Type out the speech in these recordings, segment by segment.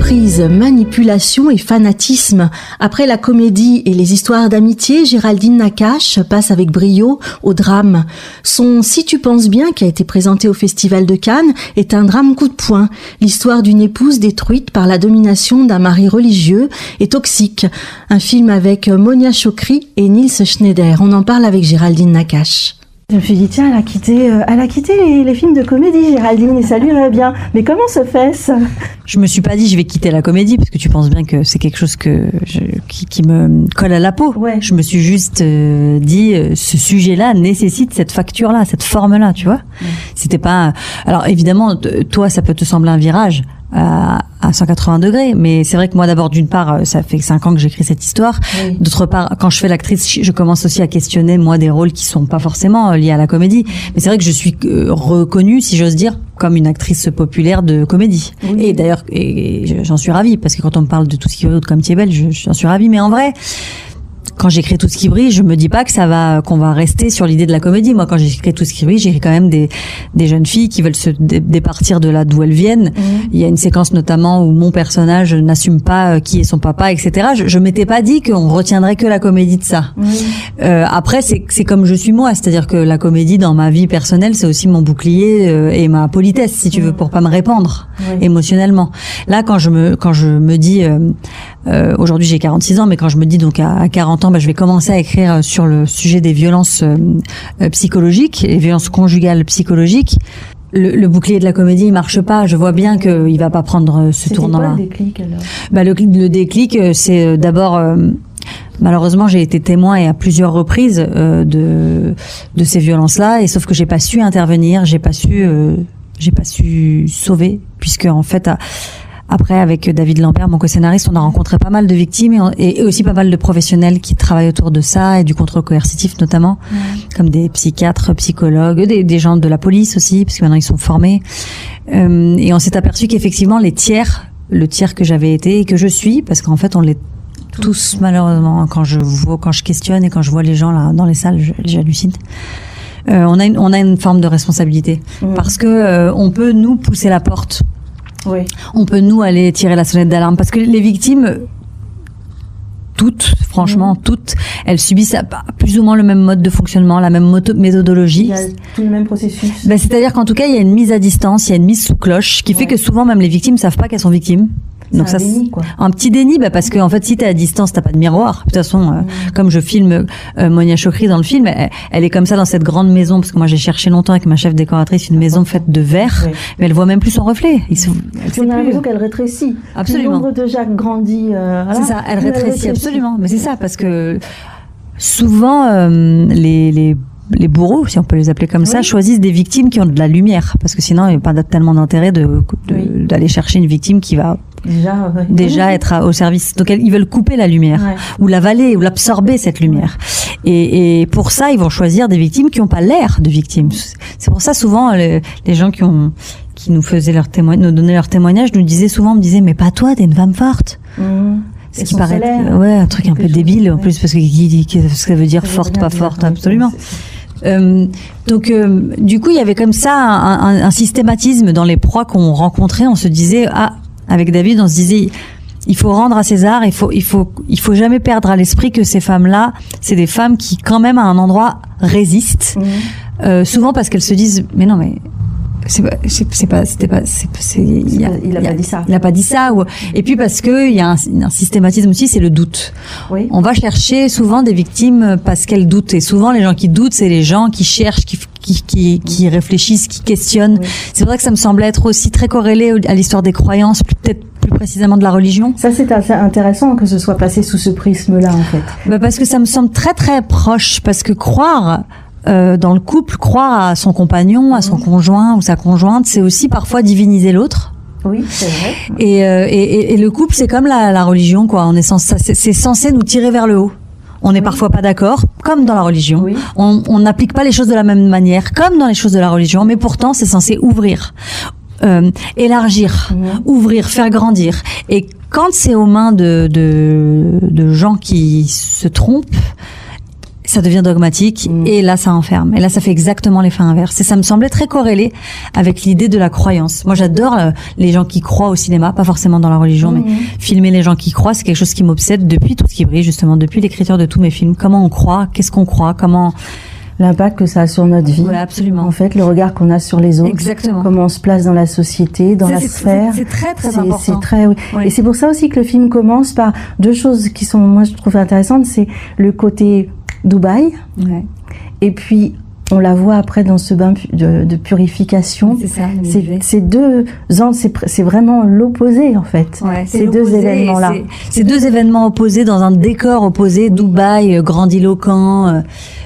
Emprise, manipulation et fanatisme. Après la comédie et les histoires d'amitié, Géraldine Nakache passe avec brio au drame. Son Si tu penses bien, qui a été présenté au Festival de Cannes, est un drame coup de poing. L'histoire d'une épouse détruite par la domination d'un mari religieux et toxique. Un film avec Monia Chokri et Nils Schneider. On en parle avec Géraldine Nakache. Je me suis dit, tiens, elle a quitté les films de comédie, Géraldine, et ça lui irait bien. Mais comment se fait-ce? Je me suis pas dit, je vais quitter la comédie, parce que tu penses bien que c'est quelque chose qui me colle à la peau. Ouais. Je me suis juste dit, ce sujet-là nécessite cette facture-là, cette forme-là, tu vois. C'était pas... Alors évidemment, toi, ça peut te sembler un virage à 180 degrés, mais c'est vrai que moi d'abord, d'une part, ça fait 5 ans que j'écris cette histoire. Oui. D'autre part, quand je fais l'actrice, je commence aussi à questionner moi des rôles qui sont pas forcément liés à la comédie. Mais c'est vrai que je suis reconnue, si j'ose dire, comme une actrice populaire de comédie. Oui. Et d'ailleurs, j'en suis ravie, parce que quand on me parle de Tout ce qui brille comme tu es belle, j'en suis ravie. Mais en vrai, quand j'écris Tout ce qui brille, je me dis pas que qu'on va rester sur l'idée de la comédie. Moi, quand j'écris Tout ce qui brille, j'écris quand même des jeunes filles qui veulent se départir de là d'où elles viennent. Il y a une séquence notamment où mon personnage n'assume pas qui est son papa, etc. Je m'étais pas dit qu'on retiendrait que la comédie de ça. Après, c'est comme je suis moi, c'est-à-dire que la comédie dans ma vie personnelle, c'est aussi mon bouclier et ma politesse, si tu veux, pour pas me répandre émotionnellement. Là, quand je me dis, aujourd'hui j'ai 46 ans, mais quand je me dis donc à 40 ans, je vais commencer à écrire sur le sujet des violences psychologiques, les violences conjugales psychologiques. Le bouclier de la comédie, il marche pas. Je vois bien qu'il va pas prendre ce tournant-là. C'était quoi le déclic alors? Le déclic, c'est d'abord... malheureusement, j'ai été témoin et à plusieurs reprises de ces violences-là, et sauf que j'ai pas su intervenir, j'ai pas su sauver, puisque en fait... Après, avec David Lambert, mon co-scénariste, on a rencontré pas mal de victimes et aussi pas mal de professionnels qui travaillent autour de ça et du contrôle coercitif notamment, comme des psychiatres, psychologues, des gens de la police aussi, parce que maintenant ils sont formés. Et on s'est aperçu qu'effectivement le tiers que j'avais été et que je suis, parce qu'en fait on l'est tous malheureusement, quand je questionne et quand je vois les gens là dans les salles, j'hallucine. On a une forme de responsabilité parce que on peut nous pousser la porte. Oui. On peut nous aller tirer la sonnette d'alarme parce que les victimes, toutes, elles subissent plus ou moins le même mode de fonctionnement, la même méthodologie. Il y a tout le même processus. C'est-à-dire qu'en tout cas, il y a une mise à distance, il y a une mise sous cloche qui fait que souvent même les victimes savent pas qu'elles sont victimes. Donc c'est un déni, quoi. Un petit déni, parce que en fait, si t'es à distance, t'as pas de miroir. De toute façon, comme je filme Monia Chokri dans le film, elle est comme ça dans cette grande maison, parce que moi j'ai cherché longtemps avec ma chef décoratrice une maison faite de verre, mais elle voit même plus son reflet. On a l'impression qu'elle rétrécit. Absolument. L'ombre de Jacques grandit. C'est ça, elle rétrécit absolument. Mais c'est ça, parce que souvent les bourreaux, si on peut les appeler comme ça, choisissent des victimes qui ont de la lumière, parce que sinon il n'y a pas tellement d'intérêt d'aller chercher une victime qui va déjà être au service. Donc ils veulent couper la lumière, ou l'avaler, ou l'absorber cette lumière. Et pour ça, ils vont choisir des victimes qui n'ont pas l'air de victimes. C'est pour ça souvent les gens qui nous faisaient nous donnaient leur témoignage, me disaient mais pas toi, t'es une femme forte. Ce qui paraît un truc un peu débile en plus, parce que ce que ça veut dire forte, pas forte, absolument. Donc du coup il y avait comme ça un systématisme dans les proies qu'on rencontrait. On se disait avec David, on se disait il faut rendre à César, il faut jamais perdre à l'esprit que ces femmes-là, c'est des femmes qui quand même à un endroit résistent, souvent parce qu'elles se disent mais non mais il a pas dit ça. Et puis parce que il y a un systématisme aussi, c'est le doute. On va chercher souvent des victimes parce qu'elles doutent, et souvent les gens qui doutent, c'est les gens qui cherchent, qui réfléchissent, qui questionnent. C'est vrai que ça me semblait être aussi très corrélé à l'histoire des croyances, peut-être plus précisément de la religion. Ça, c'est assez intéressant que ce soit placé sous ce prisme-là, en fait. Parce que ça me semble très très proche, parce que croire dans le couple, croire à son compagnon, à son conjoint ou sa conjointe, c'est aussi parfois diviniser l'autre. Oui, c'est vrai. Et le couple, c'est comme la religion, quoi. C'est censé nous tirer vers le haut. On n'est parfois pas d'accord, comme dans la religion. On n'applique pas les choses de la même manière, comme dans les choses de la religion, mais pourtant c'est censé ouvrir, élargir, ouvrir, faire grandir. Et quand c'est aux mains de gens qui se trompent, ça devient dogmatique et là ça enferme. Et là ça fait exactement l'effet inverse. Et ça me semblait très corrélé avec l'idée de la croyance. Moi j'adore les gens qui croient au cinéma, pas forcément dans la religion, mais filmer les gens qui croient, c'est quelque chose qui m'obsède depuis Tout ce qui brille, justement, depuis l'écriture de tous mes films. Comment on croit, qu'est-ce qu'on croit, comment... L'impact que ça a sur notre vie. Voilà, absolument. En fait, le regard qu'on a sur les autres. Exactement. Comment on se place dans la société, dans la sphère. C'est très, très important. C'est très, oui. Et c'est pour ça aussi que le film commence par deux choses qui sont, moi, je trouve intéressantes. C'est le côté Dubaï. Ouais. Et puis, on la voit après dans ce bain de purification. C'est ça. C'est deux ans, c'est vraiment l'opposé, en fait. Ouais, ces deux événements-là. Ces deux événements opposés dans un décor opposé, Dubaï, grandiloquent,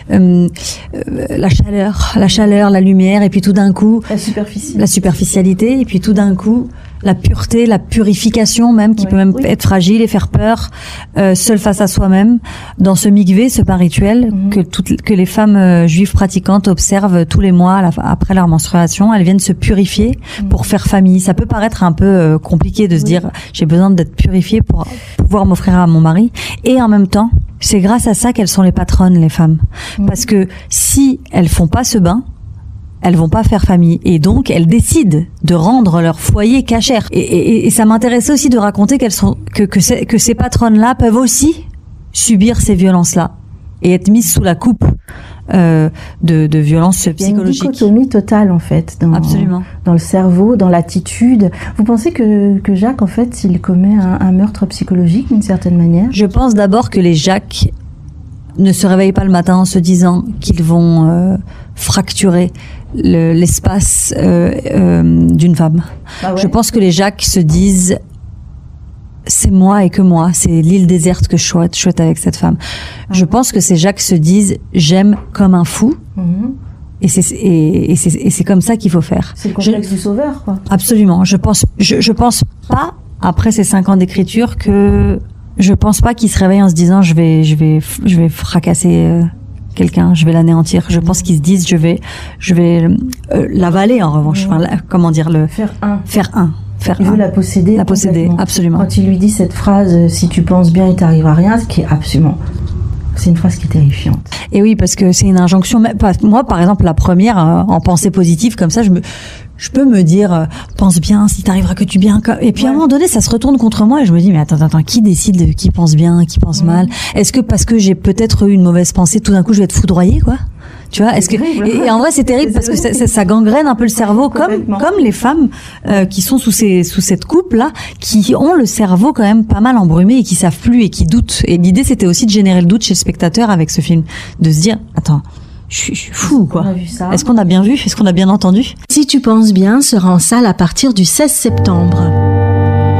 la chaleur, la lumière, et puis tout d'un coup, la superficialité, et puis tout d'un coup, la pureté, la purification même, qui peut même être fragile et faire peur, seul face à soi-même, dans ce mikvé, ce bain rituel que les femmes juives pratiquantes observent tous les mois après leur menstruation. Elles viennent se purifier pour faire famille. Ça peut paraître un peu compliqué de se dire j'ai besoin d'être purifiée pour pouvoir m'offrir à mon mari, et en même temps c'est grâce à ça qu'elles sont les patronnes, les femmes, parce que si elles font pas ce bain, elles vont pas faire famille, et donc elles décident de rendre leur foyer cachère. Et ça m'intéressait aussi de raconter qu'elles sont que ces patronnes-là peuvent aussi subir ces violences-là et être mises sous la coupe de violences psychologiques. Il y a une dichotomie totale en fait Absolument. Dans le cerveau, dans l'attitude. Vous pensez que Jacques en fait il commet un meurtre psychologique d'une certaine manière? Je pense d'abord que les Jacques ne se réveillent pas le matin en se disant qu'ils vont fracturer l'espace d'une femme. Ah ouais. Je pense que les Jacques se disent c'est moi et que moi, c'est l'île déserte que je souhaite avec cette femme. Je pense que ces Jacques se disent j'aime comme un fou. Et c'est comme ça qu'il faut faire. C'est le complexe du sauveur, quoi. Absolument. Je pense pas, après ces 5 ans d'écriture, je pense pas qu'ils se réveillent en se disant je vais fracasser quelqu'un, je vais l'anéantir. Je pense qu'ils se disent je vais l'avaler en revanche. Enfin, comment dire, faire un. Il veut la posséder. La posséder, absolument. Quand il lui dit cette phrase, si tu penses bien, il t'arrivera rien, ce qui est absolument... C'est une phrase qui est terrifiante. Et oui, parce que c'est une injonction. Moi, par exemple, la première, en pensée positive, comme ça, je peux me dire, pense bien, si t'arriveras que tu bien. Et puis à un moment donné, ça se retourne contre moi et je me dis, mais attends, qui décide de qui pense bien, qui pense mal? Est-ce que parce que j'ai peut-être eu une mauvaise pensée, tout d'un coup, je vais être foudroyée, quoi? Tu vois, et en vrai c'est terrible parce que ça gangrène un peu le cerveau comme les femmes qui sont sous cette coupe là, qui ont le cerveau quand même pas mal embrumé et qui savent plus et qui doutent. Et l'idée c'était aussi de générer le doute chez le spectateur avec ce film, de se dire attends, je suis fou quoi. Est-ce qu'on a bien vu? Est-ce qu'on a bien entendu? Si tu penses bien sera en salle à partir du 16 septembre.